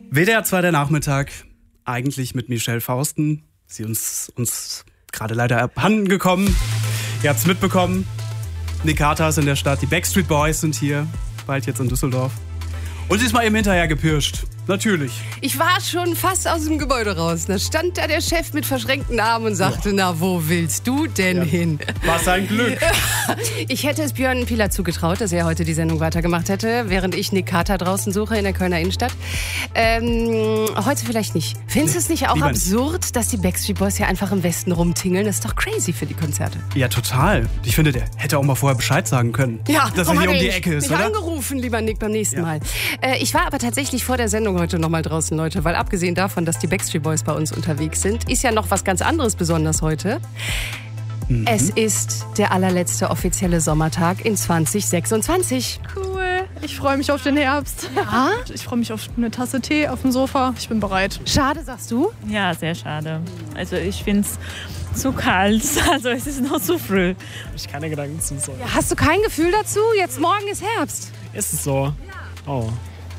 WDR 2 der Nachmittag, eigentlich mit Michelle Fausten. Sie uns gerade leider abhanden gekommen. Ihr habt's mitbekommen. Nick Carter ist in der Stadt, die Backstreet Boys sind hier, bald jetzt in Düsseldorf. Und sie ist mal eben hinterher gepirscht. Natürlich. Ich war schon fast aus dem Gebäude raus. Da stand da der Chef mit verschränkten Armen und sagte, na, wo willst du denn hin? Was ein Glück. Ich hätte es Björn Pilawa zugetraut, dass er heute die Sendung weitergemacht hätte, während ich Nick Carter draußen suche in der Kölner Innenstadt. Heute vielleicht nicht. Findest du es nicht auch absurd, dass die Backstreet Boys hier einfach im Westen rumtingeln? Das ist doch crazy für die Konzerte. Ja, total. Ich finde, der hätte auch mal vorher Bescheid sagen können. Ja, dass er hier um die Ecke ist, mich oder? Angerufen, lieber Nick, beim nächsten Mal. Ich war aber tatsächlich vor der Sendung heute noch mal draußen, Leute, weil abgesehen davon, dass die Backstreet Boys bei uns unterwegs sind, ist ja noch was ganz anderes besonders heute. Es ist der allerletzte offizielle Sommertag in 2026. Cool. Ich freue mich auf den Herbst. Ja? Ich freue mich auf eine Tasse Tee auf dem Sofa. Ich bin bereit. Schade, sagst du? Ja, sehr schade. Also ich finde es zu kalt. Also es ist noch zu früh. Habe ich keine Gedanken zu. So. Ja, hast du kein Gefühl dazu? Jetzt morgen ist Herbst. Ist es so? Oh.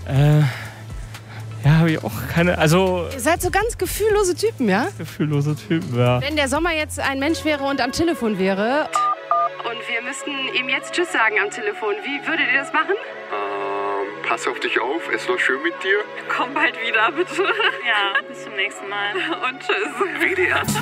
Ja, habe ich auch keine, also... Ihr seid so ganz gefühllose Typen, ja? Gefühllose Typen, ja. Wenn der Sommer jetzt ein Mensch wäre und am Telefon wäre und wir müssten ihm jetzt Tschüss sagen am Telefon, wie würdet ihr das machen? Pass auf dich auf, es war schön mit dir. Komm bald wieder, bitte. Ja, bis zum nächsten Mal. Und tschüss. WDR